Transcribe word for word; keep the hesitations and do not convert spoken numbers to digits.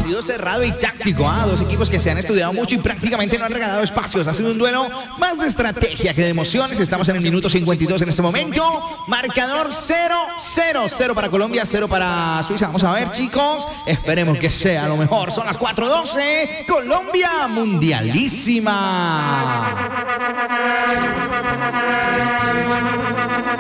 partido cerrado y táctico, ¿ah? Dos equipos que se han estudiado mucho y prácticamente no han regalado espacios. Ha sido un duelo más de estrategia que de emociones. Estamos en el minuto cincuenta y dos en este momento. Marcador cero cero. cero para Colombia, cero para Suiza. Vamos a ver, chicos. Esperemos que sea lo mejor. Son las cuatro doce. Colombia mundialísima.